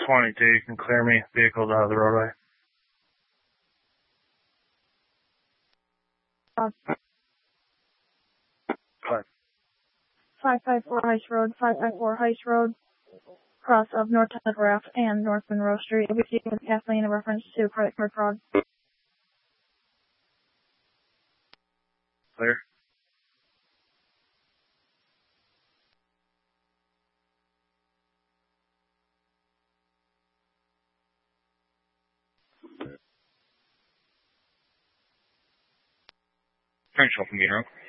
22, you can clear me. Vehicles out of the roadway. Uh, Go ahead. 554 Heights Road, 554 Heights Road, cross of North Telegraph and North Monroe Street. We speak with Kathleen in reference to credit card fraud. Clear. Frank Schultz from Meeting Room.